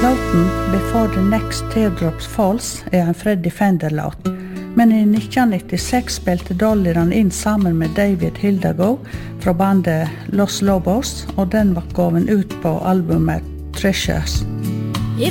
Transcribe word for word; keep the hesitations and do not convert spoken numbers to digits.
Låten Before the Next Teardrops Falls er en Freddie Fender-låt, men i nitten nittiseks spilte Dolly den inn sammen med David Hildago fra bandet Los Lobos, og den var gåven ut på albumet Treasures.